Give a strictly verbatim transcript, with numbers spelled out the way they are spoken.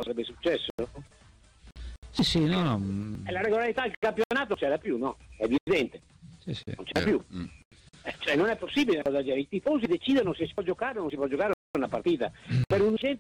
cosa sarebbe successo? Sì, sì, no, no. E la regolarità del campionato non c'era più, no? È evidente. Sì, sì. Non c'è Eh, più. mm. Eh, cioè non è possibile una cosa del genere. I tifosi decidono se si può giocare o non si può giocare una partita. Per un incidente